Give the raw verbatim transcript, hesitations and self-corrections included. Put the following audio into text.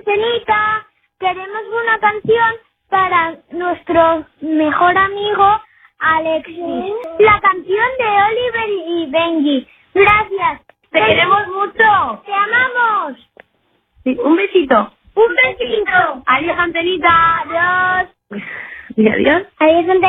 Antenita, queremos una canción para nuestro mejor amigo Alexis. La canción de Oliver y Benji. Gracias. Te queremos mucho. Te amamos. Sí, un besito. Un besito. Adiós, Antenita. Adiós. Y adiós. Adiós, Antenita.